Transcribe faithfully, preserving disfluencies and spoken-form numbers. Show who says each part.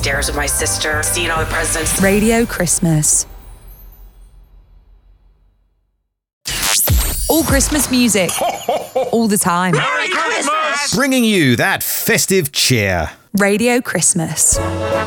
Speaker 1: upstairs with my sister, seeing all the presents.
Speaker 2: Radio Christmas. All Christmas music. All the time.
Speaker 3: Merry Christmas! Bringing you that festive cheer.
Speaker 2: Radio Christmas.